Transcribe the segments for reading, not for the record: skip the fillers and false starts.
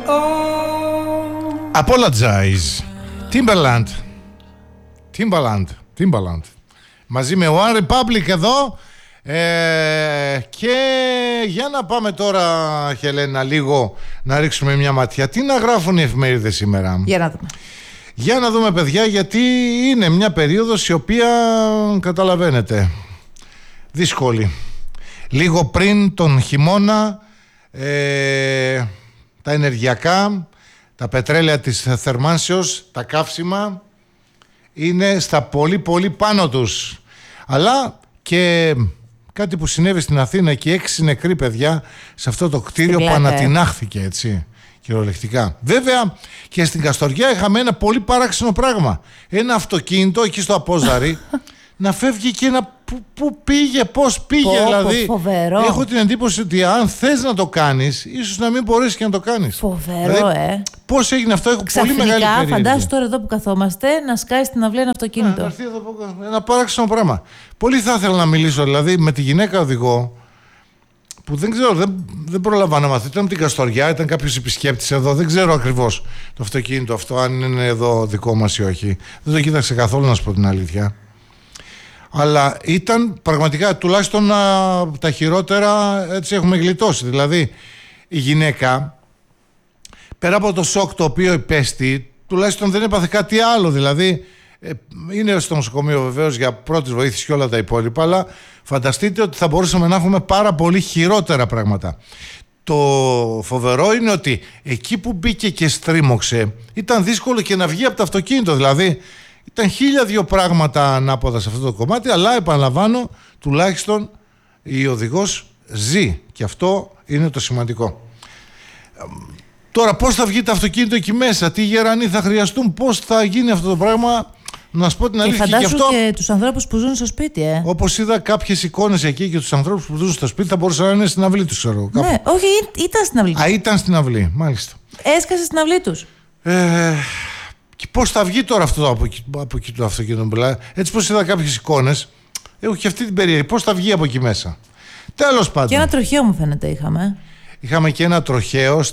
Apologize. Timbaland. Μαζί με One Republic εδώ. Και για να πάμε τώρα, Χελένα, λίγο να ρίξουμε μια ματιά. Τι να γράφουν οι εφημερίδες σήμερα? Για να δούμε, παιδιά, γιατί είναι μια περίοδος η οποία, καταλαβαίνετε, δύσκολη. Λίγο πριν τον χειμώνα, τα ενεργειακά, τα πετρέλαια της θερμάνσεως, τα καύσιμα είναι στα πολύ πολύ πάνω τους. Αλλά και κάτι που συνέβη στην Αθήνα και 6 νεκροί, παιδιά, σε αυτό το κτίριο που ανατινάχθηκε, έτσι, κυριολεκτικά. Βέβαια και στην Καστοριά είχαμε ένα πολύ παράξενο πράγμα. Ένα αυτοκίνητο εκεί στο Απόζαρι να φεύγει και πού πήγε, πώς πήγε, δηλαδή. Φοβερό. Έχω την εντύπωση ότι αν θες να το κάνεις, ίσως να μην μπορέσεις και να το κάνεις. Φοβερό, δηλαδή, πώς έγινε αυτό? Έχω ξαφνικά, πολύ μεγάλη περίεργεια. Φαντάσου τώρα εδώ που καθόμαστε να σκάει στην αυλή ένα αυτοκίνητο. Ένα παράξενο πράγμα. Πολύ θα ήθελα να μιλήσω, δηλαδή, με τη γυναίκα οδηγό, που δεν ξέρω, δεν προλαβα να μάθω. Ήταν από την Καστοριά, ήταν κάποιος επισκέπτης εδώ. Δεν ξέρω ακριβώς το αυτοκίνητο αυτό, αν είναι εδώ δικό μας ή όχι. Δεν το κοίταξε καθόλου, να σου πω την αλήθεια. Αλλά ήταν πραγματικά, τουλάχιστον τα χειρότερα, έτσι έχουμε γλιτώσει. Δηλαδή η γυναίκα, πέρα από το σοκ το οποίο υπέστη, τουλάχιστον δεν έπαθε κάτι άλλο. Δηλαδή είναι στο νοσοκομείο βεβαίως για πρώτης βοήθειας και όλα τα υπόλοιπα, αλλά φανταστείτε ότι θα μπορούσαμε να έχουμε πάρα πολύ χειρότερα πράγματα. Το φοβερό είναι ότι εκεί που μπήκε και στρίμωξε, ήταν δύσκολο και να βγει από το αυτοκίνητο. Δηλαδή ήταν 1002 πράγματα ανάποδα σε αυτό το κομμάτι, αλλά επαναλαμβάνω, τουλάχιστον η οδηγός ζει, και αυτό είναι το σημαντικό. Τώρα πώς θα βγει το αυτοκίνητο εκεί μέσα, τι γερανοί θα χρειαστούν, πώς θα γίνει αυτό το πράγμα, να σου πω την αλήθεια. Και φαντάσου και τους ανθρώπους που ζουν στο σπίτι, Όπως είδα κάποιες εικόνες εκεί και τους ανθρώπους που ζουν στο σπίτι, θα μπορούσαν να είναι στην αυλή τους, ξέρω. Ναι, όχι, ήταν στην αυλή τους. Ήταν στην αυλή, μάλιστα. Έσκασε στην αυλή τους. Και πώς θα βγει τώρα αυτό από εκεί το αυτοκίνητο? Έτσι πως είδα κάποιες εικόνες, έχω και αυτή την περίεργη. Πώς θα βγει από εκεί μέσα? Τέλος πάντων. Και ένα τροχαίο μου φαίνεται είχαμε. Είχαμε και ένα τροχαίο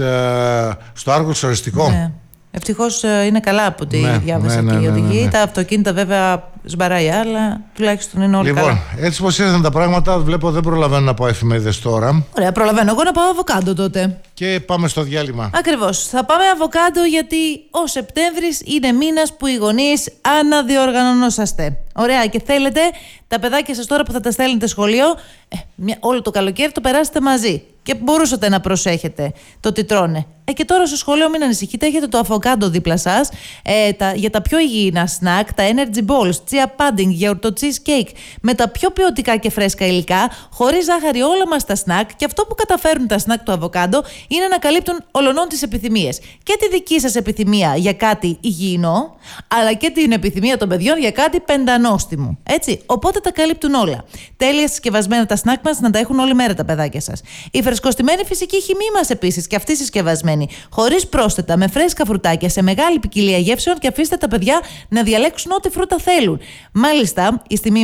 στο Άργος Οριστικό. Ναι. Ευτυχώς είναι καλά από ό,τι διάβασα και η οδηγή. Ναι. Τα αυτοκίνητα βέβαια σμπαράει, αλλά τουλάχιστον είναι όλοι καλά. Λοιπόν, έτσι πως ήρθαν τα πράγματα, βλέπω δεν προλαβαίνω να πάω εφημερίδες τώρα. Ωραία, προλαβαίνω εγώ να πάω αβοκάντο τότε. Και πάμε στο διάλειμμα. Ακριβώς. Θα πάμε αβοκάντο, γιατί ο Σεπτέμβρης είναι μήνας που οι γονείς αναδιοργανωνόσαστε. Ωραία, και θέλετε τα παιδάκια σας τώρα που θα τα στέλνετε σχολείο, όλο το καλοκαίρι το περάσετε μαζί. Και μπορούσατε να προσέχετε το τι τρώνε. Και τώρα στο σχολείο μην ανησυχείτε, έχετε το αβοκάντο δίπλα σας για τα πιο υγιεινά σνακ, τα energy balls, chia pudding, γιαουρτο cheesecake, με τα πιο ποιοτικά και φρέσκα υλικά, χωρίς ζάχαρη όλα μας τα σνακ. Και αυτό που καταφέρουν τα σνακ του αβοκάντο είναι να καλύπτουν ολονών τις επιθυμίες. Και τη δική σας επιθυμία για κάτι υγιεινό, αλλά και την επιθυμία των παιδιών για κάτι πεντανόστιμο. Έτσι, οπότε τα καλύπτουν όλα. Τέλεια συσκευασμένα τα σνακ μας, να τα έχουν όλη μέρα τα παιδάκια σας. Η φρεσκοστημένη φυσική χυμή μας επίσης, και αυτή συσκευασμένη, χωρίς πρόσθετα, με φρέσκα φρουτάκια, σε μεγάλη ποικιλία γεύσεων, και αφήστε τα παιδιά να διαλέξουν ό,τι φρούτα θέλουν. Μάλιστα,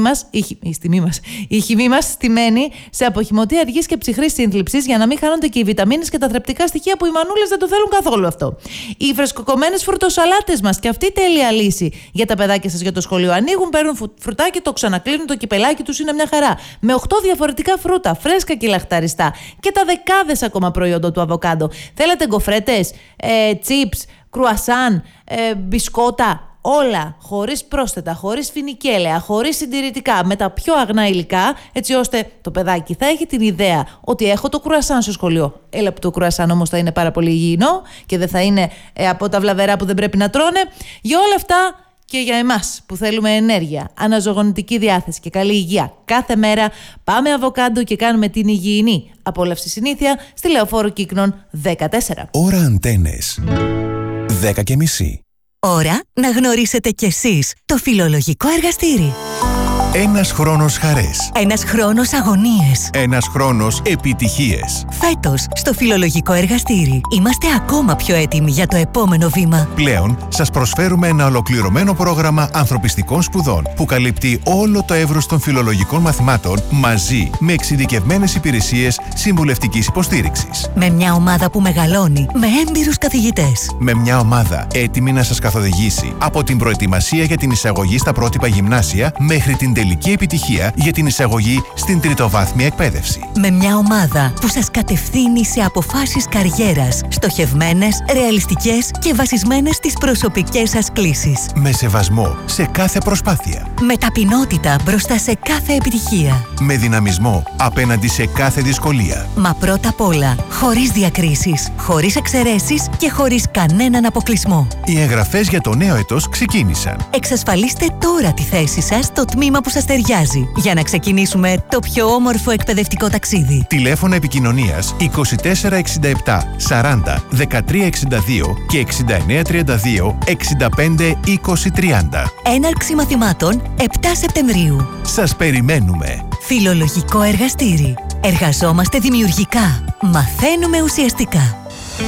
η χυμή μας στημένη σε αποχυμωτή αργής και ψυχρής σύνθλιψης, για να μην χάνονται και οι βιταμίνες και τα θρεπτικά στοιχεία που οι μανούλες δεν το θέλουν καθόλου αυτό. Οι φρεσκοκομμένες φρουτοσαλάτες μας, και αυτή τέλεια λύση για τα παιδάκια σας για το σχολείο. Ανοίγουν, παίρνουν φρουτάκι, το ξανακλίνουν, το κυπελάκι τους είναι μια χαρά. Με 8 διαφορετικά φρούτα, φρέσκα και λαχταριστά, και τα δεκάδες ακόμα προϊόντα του αβοκάντο. Θέλετε γκοφρέτες, τσίπς, κρουασάν, μπισκότα? Όλα χωρίς πρόσθετα, χωρίς φινικέλαια, χωρίς συντηρητικά, με τα πιο αγνά υλικά, έτσι ώστε το παιδάκι θα έχει την ιδέα ότι έχω το κρουασάν στο σχολείο. Έλα που το κρουασάν όμως θα είναι πάρα πολύ υγιεινό και δεν θα είναι από τα βλαβερά που δεν πρέπει να τρώνε. Για όλα αυτά και για εμάς που θέλουμε ενέργεια, αναζωογονητική διάθεση και καλή υγεία κάθε μέρα, πάμε αβοκάντο και κάνουμε την υγιεινή απόλαυση συνήθεια στη Λεωφόρο Κύκνων 14. Ώρα Αντένες 10:30. Ώρα να γνωρίσετε κι εσείς το φιλολογικό εργαστήρι. Ένας χρόνος χαρές. Ένας χρόνος αγωνίες. Ένας χρόνος επιτυχίες. Φέτος, στο Φιλολογικό Εργαστήρι, είμαστε ακόμα πιο έτοιμοι για το επόμενο βήμα. Πλέον, σας προσφέρουμε ένα ολοκληρωμένο πρόγραμμα ανθρωπιστικών σπουδών που καλύπτει όλο το εύρος των φιλολογικών μαθημάτων μαζί με εξειδικευμένες υπηρεσίες συμβουλευτικής υποστήριξης. Με μια ομάδα που μεγαλώνει, με έμπειρους καθηγητές. Με μια ομάδα έτοιμη να σας καθοδηγήσει από την προετοιμασία για την εισαγωγή στα πρότυπα γυμνάσια μέχρι την τελική επιτυχία για την εισαγωγή στην τριτοβάθμια εκπαίδευση. Με μια ομάδα που σας κατευθύνει σε αποφάσεις καριέρας, στοχευμένες, ρεαλιστικές και βασισμένες στις προσωπικές σας κλίσεις. Με σεβασμό σε κάθε προσπάθεια. Με ταπεινότητα μπροστά σε κάθε επιτυχία. Με δυναμισμό απέναντι σε κάθε δυσκολία. Μα πρώτα απ' όλα, χωρίς διακρίσεις, χωρίς εξαιρέσεις και χωρίς κανέναν αποκλεισμό. Οι εγγραφές για το νέο έτος ξεκίνησαν. Εξασφαλίστε τώρα τη θέση σας στο τμήμα που σας ταιριάζει για να ξεκινήσουμε το πιο όμορφο εκπαιδευτικό ταξίδι. Τηλέφωνα επικοινωνίας 2467 40 1362 και 6932 65 20 30. Έναρξη μαθημάτων 7 Σεπτεμβρίου. Σας περιμένουμε. Φιλολογικό Εργαστήρι. Εργαζόμαστε δημιουργικά. Μαθαίνουμε ουσιαστικά.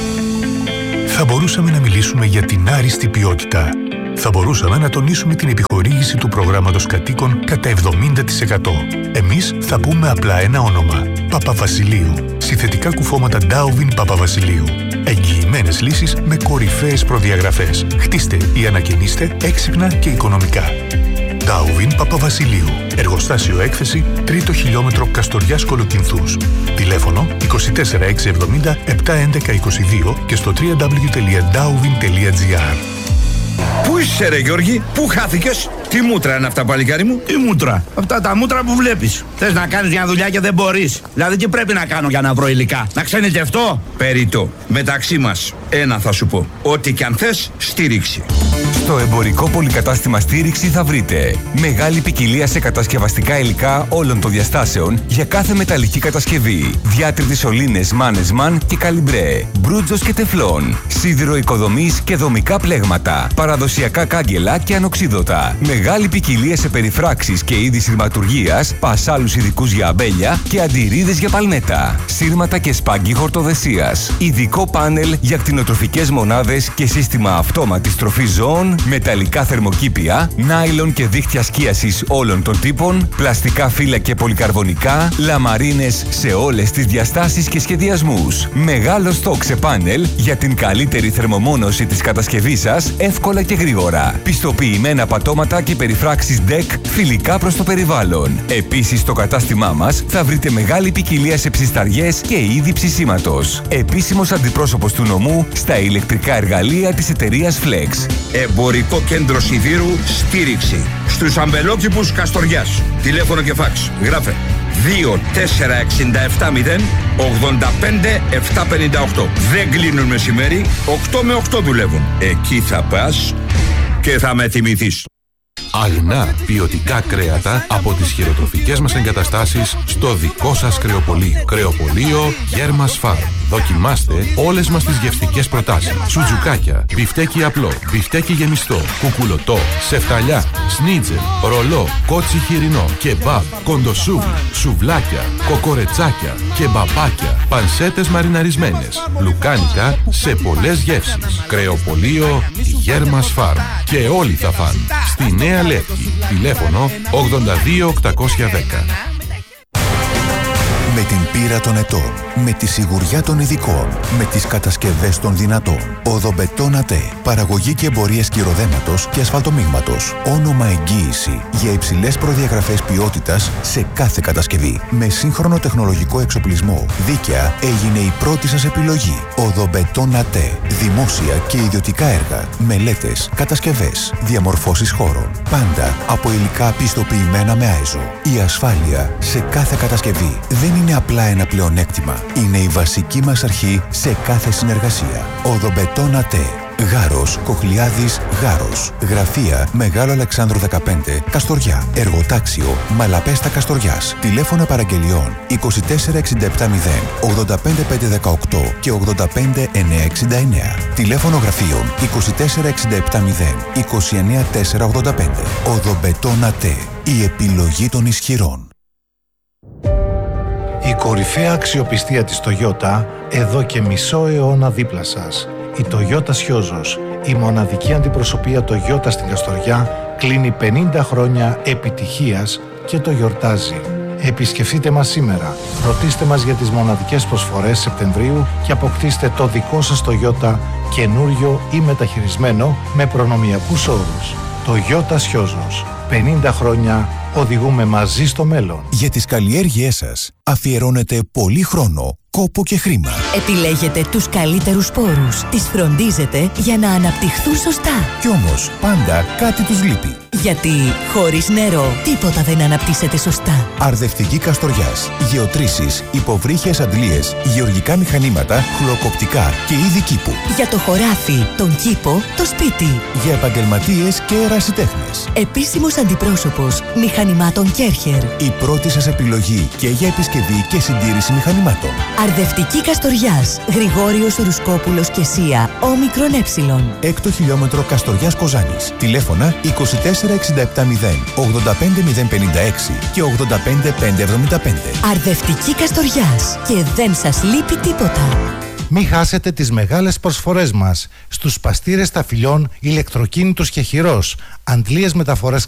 Θα μπορούσαμε να μιλήσουμε για την άριστη ποιότητα. Θα μπορούσαμε να τονίσουμε την επιχορήγηση του προγράμματος κατοίκων κατά 70%. Εμείς θα πούμε απλά ένα όνομα. Παπαβασιλείου. Συνθετικά κουφώματα Darwin Παπαβασιλείου. Εγγυημένες λύσεις με κορυφαίες προδιαγραφές. Χτίστε ή ανακαινίστε έξυπνα και οικονομικά. Darwin Παπαβασιλείου. Εργοστάσιο έκθεση 3ο χιλιόμετρο Καστοριάς Κολοκυνθούς. Τηλέφωνο 24670 711 22 και στο www.darwin.gr. Πού είσαι ρε Γιώργη, πού χάθηκες? Τι μούτρα είναι αυτά παλικάρι μου? Τι μούτρα? Αυτά τα μούτρα που βλέπεις. Θες να κάνεις μια δουλειά και δεν μπορείς. Δηλαδή τι πρέπει να κάνω για να βρω υλικά? Να ξενιτευτώ? Περιττό. Μεταξύ μας, ένα θα σου πω. Ό,τι κι αν θες, στήριξη. Στο εμπορικό πολυκατάστημα Στήριξη θα βρείτε μεγάλη ποικιλία σε κατασκευαστικά υλικά όλων των διαστάσεων για κάθε μεταλλική κατασκευή. Διάτριτες σωλήνες Mannesmann και Καλιμπρέ, μπρούτζος και τεφλόν, σίδηρο οικοδομής και δομικά πλέγματα, παραδοσιακά κάγκελα και ανοξίδωτα. Μεγάλη ποικιλία σε περιφράξεις και είδη σειρματουργίας, πασάλους ειδικούς για αμπέλια και αντιρρίδες για παλμέτα, σύρματα και σπάγκι χορτοδεσίας. Ειδικό πάνελ για κτηνοτροφικές μονάδες και σύστημα αυτόματης τροφής ζώων, μεταλλικά θερμοκήπια, νάιλον και δίχτυα σκίασης όλων των τύπων, πλαστικά φύλλα και πολυκαρβονικά, λαμαρίνες σε όλες τις διαστάσεις και σχεδιασμούς. Μεγάλο στόκ σε πάνελ για την καλύτερη θερμομόνωση της κατασκευής σας εύκολα και γρήγορα. Πιστοποιημένα πατώματα και περιφράξεις DEC φιλικά προς το περιβάλλον. Επίσης στο κατάστημά μας θα βρείτε μεγάλη ποικιλία σε ψισταριές και είδη ψησίματος. Επίσημος αντιπρόσωπος του νομού στα ηλεκτρικά εργαλεία της εταιρείας Flex. Εμπορικό κέντρο σιδήρου Στήριξη. Στους αμπελόκηπους Καστοριάς. Τηλέφωνο και φάξ. Γράφε 24670 85 758. Δεν κλείνουν μεσημέρι, 8 με 8 δουλεύουν. Εκεί θα πας και θα με θυμηθείς. Αγνά ποιοτικά κρέατα από τις χειροτροφικές μας εγκαταστάσεις στο δικό σας κρεοπωλείο. Κρεοπωλείο Γέρμας Φαρμ. Δοκιμάστε όλες μας τις γευστικές προτάσεις. Σουτζουκάκια, μπιφτέκι απλό, μπιφτέκι γεμιστό, κουκουλωτό, σεφταλιά, σνίτζελ, ρολό, κότσι χοιρινό, κεμπάμπ, κοντοσούβλι, σουβλάκια, κοκορετσάκια, κεμπαπάκια, πανσέτες μαριναρισμένες, λουκάνικα σε πολλές γεύσεις. Κρεοπωλείο Γέρμας Φαρμ. Και όλοι θα φάνε. Στη Νέα Λεύκη. Τηλέφωνο 82 810. Με την πείρα των ετών, με τη σιγουριά των ειδικών, με τις κατασκευές των δυνατών. Οδομπετόν ΑΤΕ. Παραγωγή και εμπορία σκυροδέματος και ασφαλτομίγματος. Όνομα εγγύηση για υψηλές προδιαγραφές ποιότητας σε κάθε κατασκευή. Με σύγχρονο τεχνολογικό εξοπλισμό. Δίκαια έγινε η πρώτη σας επιλογή. Οδομπετόν ΑΤΕ. Δημόσια και ιδιωτικά έργα. Μελέτες, κατασκευές, διαμορφώσεις χώρων. Πάντα από υλικά πιστοποιημένα με ΆΕΖΟ. Η ασφάλεια σε κάθε κατασκευή δεν είναι απλά ένα πλεονέκτημα. Είναι η βασική μας αρχή σε κάθε συνεργασία. Οδομπετόν ΑΤΕ. Γάρος, Κοχλιάδης, Γάρος. Γραφεία Μεγάλο Αλεξάνδρου 15, Καστοριά. Εργοτάξιο Μαλαπέστα Καστοριάς. Τηλέφωνα παραγγελιών 24670 85518 και 85969. Τηλέφωνο γραφείων 24670 29485. Οδομπετόν ΑΤΕ. Η επιλογή των ισχυρών. Η κορυφαία αξιοπιστία της Toyota εδώ και μισό αιώνα δίπλα σας. Η Toyota Σιόζος, η μοναδική αντιπροσωπεία Toyota στην Καστοριά, κλείνει 50 χρόνια επιτυχίας και το γιορτάζει. Επισκεφτείτε μας σήμερα, ρωτήστε μας για τις μοναδικές προσφορές Σεπτεμβρίου και αποκτήστε το δικό σας Toyota καινούριο ή μεταχειρισμένο με προνομιακούς όρους. Toyota Σιόζος, 50 χρόνια οδηγούμε μαζί στο μέλλον. Για τις καλλιέργειές σας αφιερώνετε πολύ χρόνο, κόπο και χρήμα. Επιλέγετε τους καλύτερους σπόρους, τις φροντίζετε για να αναπτυχθούν σωστά. Κι όμως πάντα κάτι τους λείπει. Γιατί χωρίς νερό τίποτα δεν αναπτύσσεται σωστά. Αρδευτική Καστοριάς, γεωτρήσεις, υποβρύχιες αντλίες, γεωργικά μηχανήματα, χλωκοπτικά και είδη κήπου. Για το χωράφι, τον κήπο, το σπίτι. Για επαγγελματίες και ερασιτέχνες. Επίσημος αντιπρόσωπος μηχανημάτων Κέρχερ. Η πρώτη σας επιλογή και για επισκευή και συντήρηση μηχανημάτων. Αρδευτική Καστοριάς, Γρηγόριος Ρουσκόπουλος και Σία, όμικρον έψιλον. 6ο χιλιόμετρο Καστοριάς Κοζάνης. Τηλέφωνα 24670 85056 και 85575. Αρδευτική Καστοριάς και δεν σας λείπει τίποτα. Μην χάσετε τις μεγάλες προσφορές μας στους παστήρες ταφυλιών ηλεκτροκίνητος και χειρός, αντλίες μεταφορές